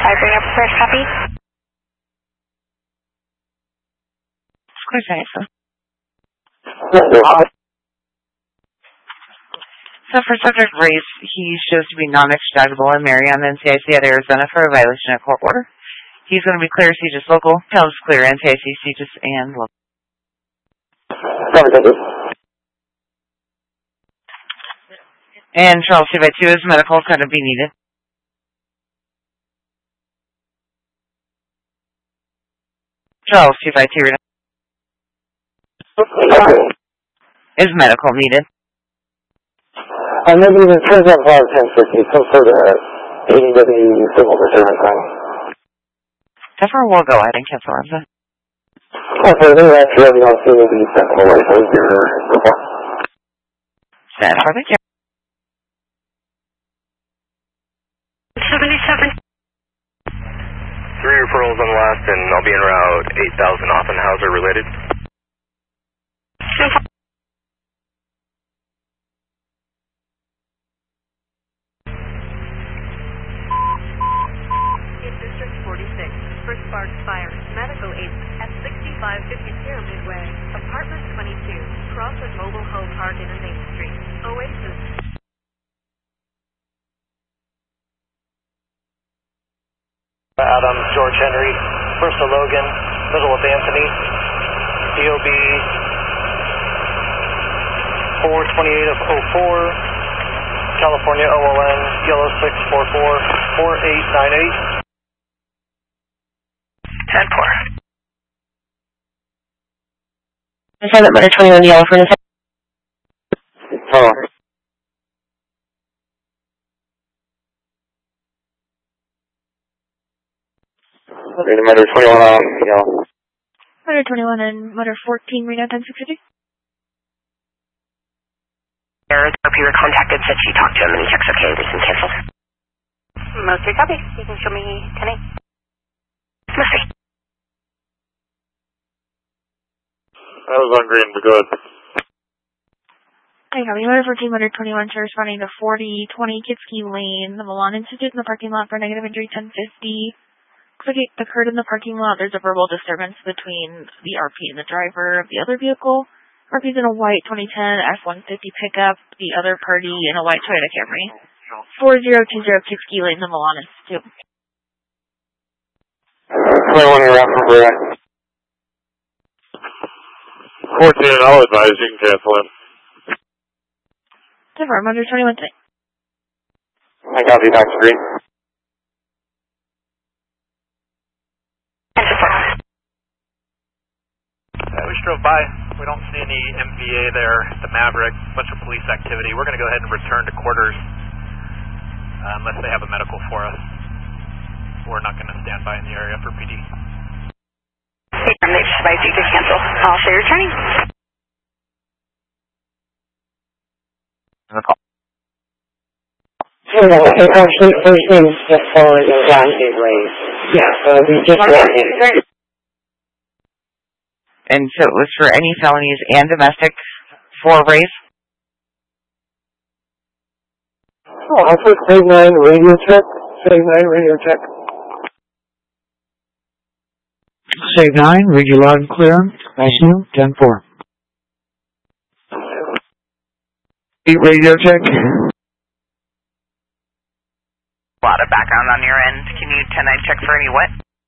bring up first copy. Of course I am. So for subject race, he shows to be non-extraditable and marry on the NCIC at Arizona for a violation of court order. He's going to be clear CGIS local. Tells clear NCIC, CGIS, and local. And Charles 2x2 is medical going to be needed. Charles 2x2 is medical needed. Maybe the President of 1050, come for the ADW civil disturbance time. Definitely will go ahead and cancel that. Okay, then that's really all soon to be sent away, so you're report. Stand for the 77. 3 referrals on the last, and I'll be en route 8000 Offenhauser related. District 46, first spark fire, medical aid at 6550 Midway, apartment 22, Crawford Mobile Home Park in Main Street, Oasis. Adam, George Henry, first of Logan, middle of Anthony, DOB 428 of 04, California OLN, Yellow 644 4898. 10-4. Assignment Letter 21 Yellow for the Oh. Motor 21 on Yellow. Motor 21 and Motor 14, read out 10-650. RP were contacted, said she talked to him and he checks okay, we can cancel. Most 3 copy. You can show me 10-8. Most 3. I was on green, but good. Hi, copy. Motor 14, Motor 21, sir, responding to 4020 Kitski Lane, the Milan Institute in the parking lot for negative injury 1050. Looks like it occurred in the parking lot. There's a verbal disturbance between the RP and the driver of the other vehicle. RP's in a white 2010 F-150 pickup, the other party in a white Toyota Camry. 4020 Kitski Lane, the Milan Institute. 21 you're out for that. 14, I'll advise you can cancel him. Different, Motor 21 today. I copy, back to green. We just drove by. We don't see any MVA there at the Maverick. Bunch of police activity. We're going to go ahead and return to quarters unless they have a medical for us. We're not going to stand by in the area for PD. They just advised you to cancel. I'll say returning. Actually, first name is just following the Dante race. Yeah, we just went in. And so it was for any felonies and domestic for race. Oh, I'll put Save 9 radio check. Save 9 radio check. Save 9, read you loud and clear. ICU 10-4. 8 radio check. A lot of background on your end. Can you 10-9 check for any what?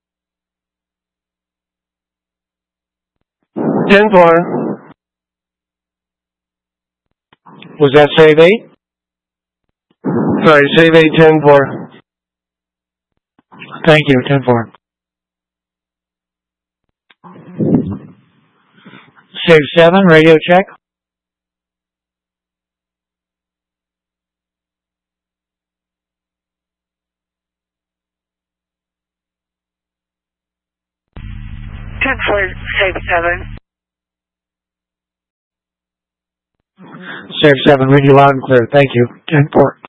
10-4. Was that save 8? Sorry, save 8, 10-4. Thank you, 10-4. Save 7, radio check. Save 7. Save 7, read you loud and clear. Thank you. 10-4.